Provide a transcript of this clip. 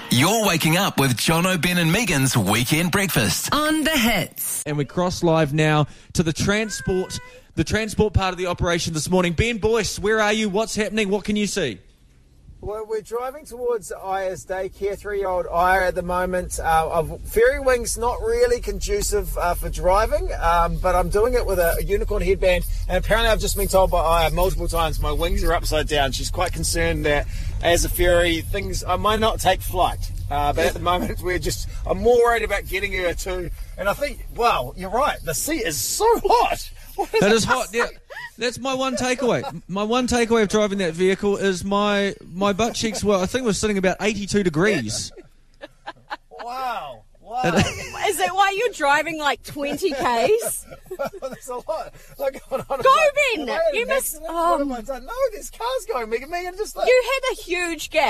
You're waking up with Jono, Ben and Megan's Weekend Breakfast On the Hits. And we cross live now to the transport part of the operation this morning. Ben Boyce, where are you? What's happening? What can you see? Well, we're driving towards Aya's daycare, 3-year-old Aya at the moment. Fairy Wing's not really conducive for driving, but I'm doing it with a unicorn headband. And apparently I've just been told by Aya multiple times my wings are upside down. She's quite concerned that as a fairy, I might not take flight. But at the moment, I'm more worried about getting her to. And I think, wow, you're right. The seat is so hot. That is hot, yeah. That's my one takeaway. My one takeaway of driving that vehicle is my butt cheeks were, I think, were sitting about 82 degrees. Wow. Is that why you're driving like 20 Ks? That's a lot. Go, Ben! You missed. What have I done? No, this car's going, Megan. Just you had a huge gap.